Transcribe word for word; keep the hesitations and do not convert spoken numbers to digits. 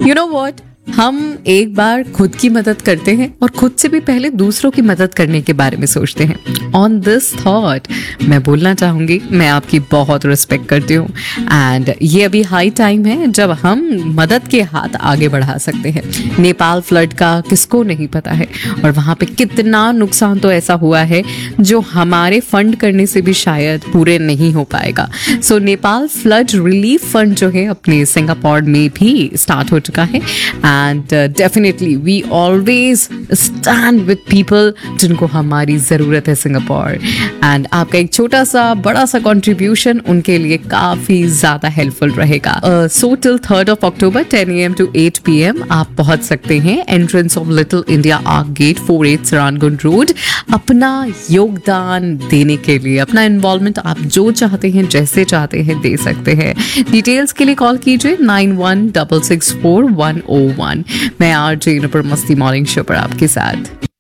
You know what, हम एक बार खुद की मदद करते हैं और खुद से भी पहले दूसरों की मदद करने के बारे में सोचते हैं। ऑन दिस थॉट मैं बोलना चाहूंगी, मैं आपकी बहुत रिस्पेक्ट करती हूँ एंड ये अभी हाई टाइम है जब हम मदद के हाथ आगे बढ़ा सकते हैं। नेपाल फ्लड का किसको नहीं पता है, और वहाँ पे कितना नुकसान तो ऐसा हुआ है जो हमारे फंड करने से भी शायद पूरे नहीं हो पाएगा। सो नेपाल फ्लड रिलीफ फंड जो है अपने सिंगापुर में भी स्टार्ट हो चुका है and definitely we always stand with people जिनको हमारी ज़रूरत है सिंगापुर, एंड आपका एक छोटा सा बड़ा सा कंट्रीब्यूशन उनके लिए काफ़ी ज़्यादा हेल्पफुल रहेगा। So till third of October ten A M to eight P M आप पहुंच सकते हैं entrance of little India arc get four eight सरानगुंड road, अपना योगदान देने के लिए, अपना इन्वॉल्वमेंट आप जो चाहते हैं जैसे चाहते हैं दे सकते हैं। डिटेल्स के लिए कॉल कीजिए nine one double six four one ओ वन। मैं आर जे नुपुर मस्ती मॉर्निंग शो पर आपके साथ।